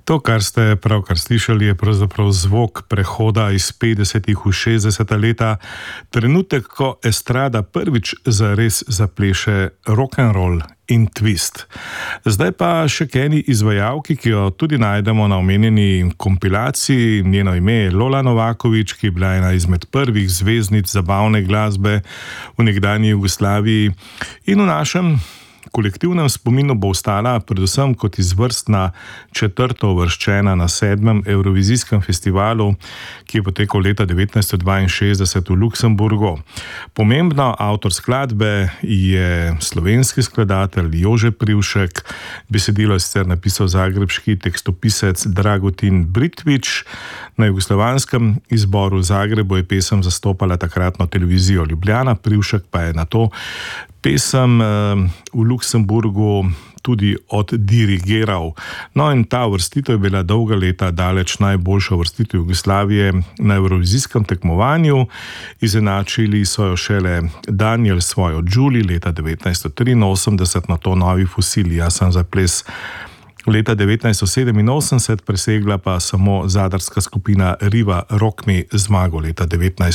To, kar ste pravkar slišali, je pravzaprav zvok prehoda iz 50. v 60. leta, trenutek, ko estrada prvič zares zapleše rock'n'roll in twist. Zdaj pa še k eni izvajalki, ki jo tudi najdemo na omenjeni kompilaciji. Njeno ime je Lola Novaković, ki je bila ena izmed prvih zvezdnic zabavne glasbe v nekdanji Jugoslaviji in v našem kolektivnem spominu bo ostala predvsem kot izvrstna četrtouvrščena na 7. Evrovizijskem festivalu, ki je potekal leta 1962 v Luksemburgu. Pomembno avtor skladbe je slovenski skladatelj Jože Privšek, besedilo je sicer napisal zagrebški tekstopisec Dragutin Britvič. Na jugoslovanskem izboru v Zagrebu je pesem zastopala takratno televizijo Ljubljana, Privšek pa je na to pesem v Luksemburgu tudi oddirigiral. No, in ta uvrstitev je bila dolga leta daleč najboljša uvrstitev Jugoslavije na evrovizijskem tekmovanju. Izenačili so jo šele Daniel s svojo Julie leta 1983, na to Novi fosili, Jaz sem za ples leta 1987, presegla pa samo zadarska skupina Riva Rock Me zmago leta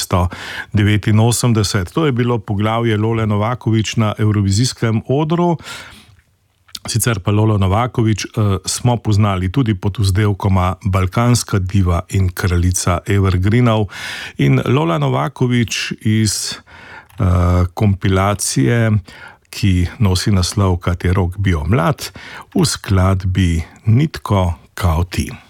1989. To je bilo poglavje Lole Novaković na evrovizijskem odru. Sicer pa Lolo Novaković smo poznali tudi pod vzdevkoma Balkanska diva in kraljica evergreenov. In Lola Novaković iz kompilacije, ki nosi naslov Kad je rok bio mlad, v skladbi Nitko kao ti.